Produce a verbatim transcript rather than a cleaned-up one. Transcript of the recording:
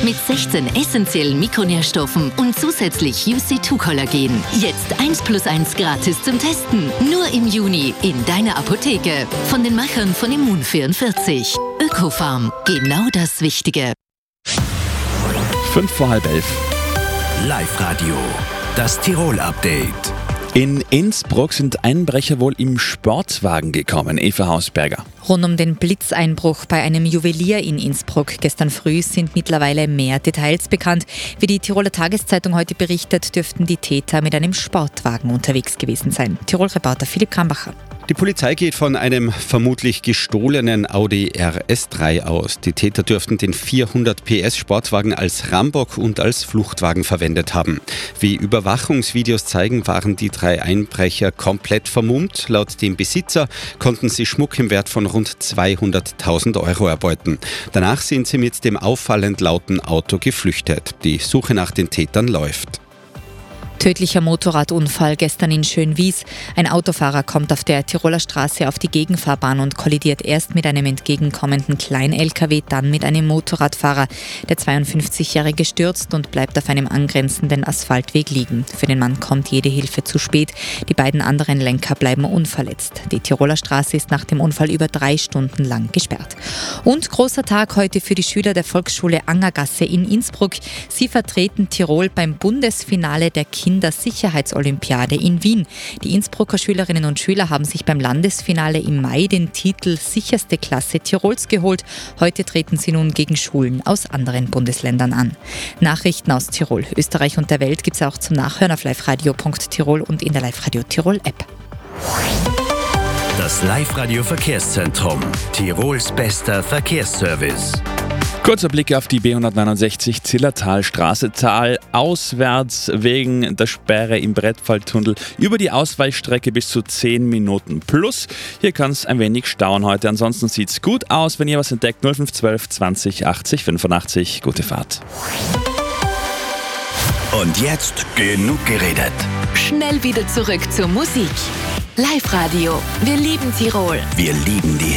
Mit sechzehn essentiellen Mikronährstoffen und zusätzlich U C zwei Kollagen. Jetzt eins plus eins gratis zum Testen. Nur im Juni in deiner Apotheke. Von den Machern von Immun vierundvierzig. Ökofarm. Genau das Wichtige. Fünf vor halb elf. Live-Radio. Das Tirol-Update. In Innsbruck sind Einbrecher wohl im Sportwagen gekommen. Eva Hausberger. Rund um den Blitzeinbruch bei einem Juwelier in Innsbruck gestern früh sind mittlerweile mehr Details bekannt. Wie die Tiroler Tageszeitung heute berichtet, dürften die Täter mit einem Sportwagen unterwegs gewesen sein. Tirol-Reporter Philipp Krambacher. Die Polizei geht von einem vermutlich gestohlenen Audi R S drei aus. Die Täter dürften den vierhundert P S Sportwagen als Rambock und als Fluchtwagen verwendet haben. Wie Überwachungsvideos zeigen, waren die drei Einbrecher komplett vermummt. Laut dem Besitzer konnten sie Schmuck im Wert von rund zweihunderttausend Euro erbeuten. Danach sind sie mit dem auffallend lauten Auto geflüchtet. Die Suche nach den Tätern läuft. Tödlicher Motorradunfall gestern in Schönwies. Ein Autofahrer kommt auf der Tiroler Straße auf die Gegenfahrbahn und kollidiert erst mit einem entgegenkommenden Klein-L K W, dann mit einem Motorradfahrer. Der zweiundfünfzigjährige stürzt und bleibt auf einem angrenzenden Asphaltweg liegen. Für den Mann kommt jede Hilfe zu spät. Die beiden anderen Lenker bleiben unverletzt. Die Tiroler Straße ist nach dem Unfall über drei Stunden lang gesperrt. Und großer Tag heute für die Schüler der Volksschule Angergasse in Innsbruck. Sie vertreten Tirol beim Bundesfinale der Kinder Kindersicherheitsolympiade in Wien. Die Innsbrucker Schülerinnen und Schüler haben sich beim Landesfinale im Mai den Titel Sicherste Klasse Tirols geholt. Heute treten sie nun gegen Schulen aus anderen Bundesländern an. Nachrichten aus Tirol, Österreich und der Welt gibt es auch zum Nachhören auf liveradio punkt tirol und in der Live-Radio Tirol App. Das Live-Radio Verkehrszentrum. Tirols bester Verkehrsservice. Kurzer Blick auf die B hundertneunundsechzig Zillertalstraße. Tal auswärts wegen der Sperre im Brettfalltunnel über die Ausweichstrecke bis zu zehn Minuten plus. Hier kann es ein wenig stauen heute. Ansonsten sieht es gut aus. Wenn ihr was entdeckt, null fünf zwölf zwanzig achtzig fünfundachtzig. Gute Fahrt. Und jetzt genug geredet. Schnell wieder zurück zur Musik. Live-Radio. Wir lieben Tirol. Wir lieben die